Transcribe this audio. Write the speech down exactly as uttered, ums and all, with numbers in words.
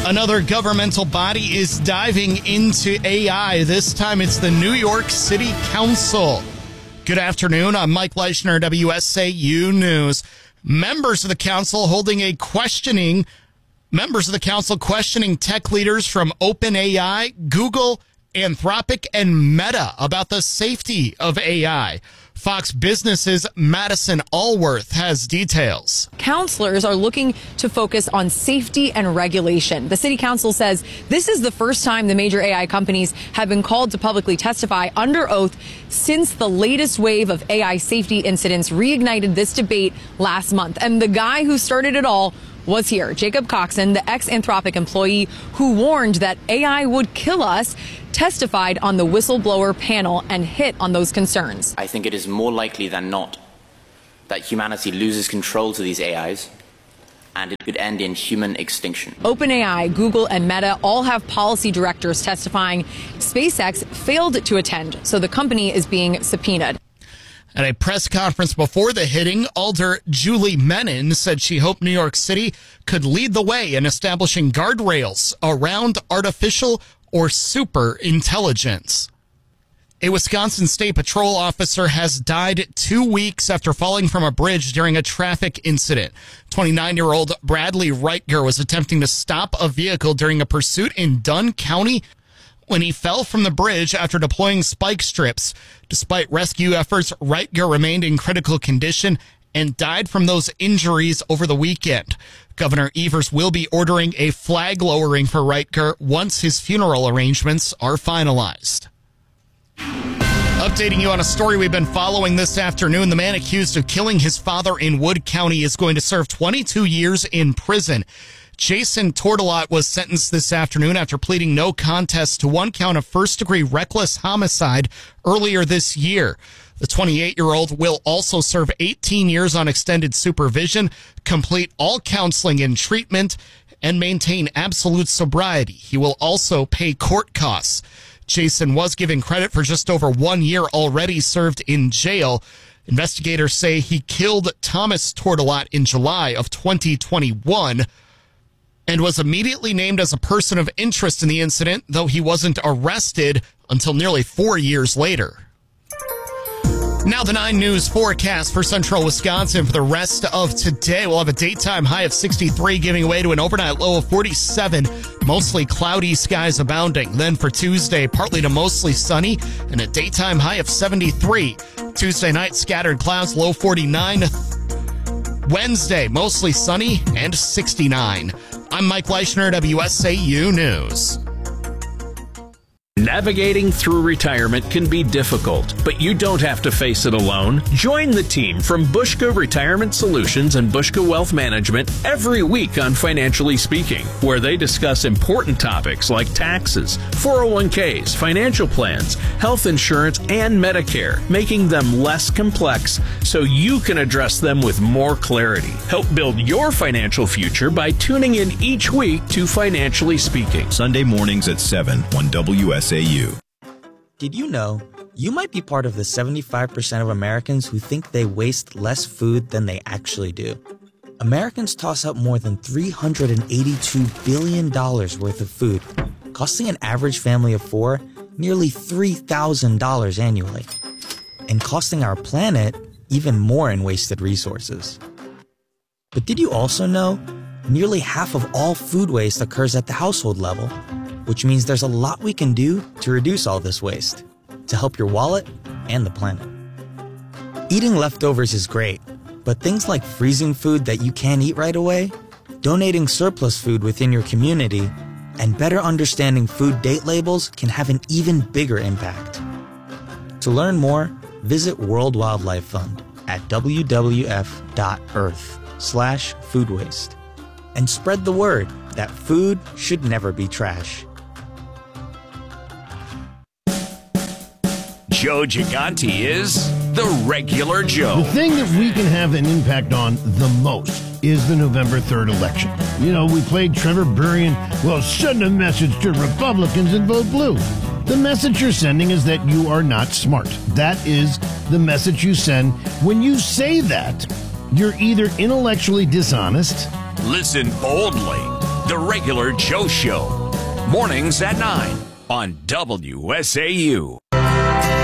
Another governmental body is diving into A I. This time it's the New York City Council. Good afternoon. I'm Mike Leischner, W S A U News. Members of the council holding a questioning, members of the council questioning tech leaders from OpenAI, Google, Anthropic, and Meta about the safety of A I. Fox Business's Madison Allworth has details. Counselors are looking to focus on safety and regulation. The city council says this is the first time the major A I companies have been called to publicly testify under oath since the latest wave of A I safety incidents reignited this debate last month. And the guy who started it all was here. Jacob Coxon, the ex-Anthropic employee who warned that A I would kill us, testified on the whistleblower panel and hit on those concerns. I think it is more likely than not that humanity loses control to these A Is, and it could end in human extinction. OpenAI, Google, and Meta all have policy directors testifying. SpaceX failed to attend, so the company is being subpoenaed. At a press conference before the hitting, Alder Julie Menin said she hoped New York City could lead the way in establishing guardrails around artificial or super intelligence. A Wisconsin State Patrol officer has died two weeks after falling from a bridge during a traffic incident. twenty-nine-year-old Bradley Reitger was attempting to stop a vehicle during a pursuit in Dunn County when he fell from the bridge after deploying spike strips. Despite rescue efforts, Reitger remained in critical condition and died from those injuries over the weekend. Governor Evers will be ordering a flag lowering for Reitger once his funeral arrangements are finalized. Updating you on a story we've been following this afternoon. The man accused of killing his father in Wood County is going to serve twenty-two years in prison. Jason Tortolot was sentenced this afternoon after pleading no contest to one count of first-degree reckless homicide earlier this year. The twenty-eight-year-old will also serve eighteen years on extended supervision, complete all counseling and treatment, and maintain absolute sobriety. He will also pay court costs. Jason was given credit for just over one year already served in jail. Investigators say he killed Thomas Tortolot in July of twenty twenty-one. And was immediately named as a person of interest in the incident, though he wasn't arrested until nearly four years later. Now the nine News forecast for central Wisconsin for the rest of today. We'll have a daytime high of sixty-three, giving way to an overnight low of forty-seven. Mostly cloudy skies abounding. Then for Tuesday, partly to mostly sunny and a daytime high of seventy-three. Tuesday night, scattered clouds, low forty-nine. Wednesday, mostly sunny and sixty-nine. I'm Mike Leischner, W S A U News. Navigating through retirement can be difficult, but you don't have to face it alone. Join the team from Bushka Retirement Solutions and Bushka Wealth Management every week on Financially Speaking, where they discuss important topics like taxes, four oh one k's, financial plans, health insurance, and Medicare, making them less complex so you can address them with more clarity. Help build your financial future by tuning in each week to Financially Speaking. Sunday mornings at seven on W S A U. Did you know you might be part of the seventy-five percent of Americans who think they waste less food than they actually do? Americans toss out more than three hundred eighty-two billion dollars worth of food, costing an average family of four nearly three thousand dollars annually, and costing our planet even more in wasted resources. But did you also know nearly half of all food waste occurs at the household level, which means there's a lot we can do to reduce all this waste, to help your wallet and the planet. Eating leftovers is great, but things like freezing food that you can't eat right away, donating surplus food within your community, and better understanding food date labels can have an even bigger impact. To learn more, visit World Wildlife Fund at w w f dot earth slash food waste and spread the word that food should never be trash. Joe Gigante is the regular Joe. The thing that we can have an impact on the most is the November third election. You know, we played Trevor Burrian, well, send a message to Republicans and vote blue. The message you're sending is that you are not smart. That is the message you send. When you say that, you're either intellectually dishonest. Listen boldly. The Regular Joe Show. Mornings at nine on W S A U.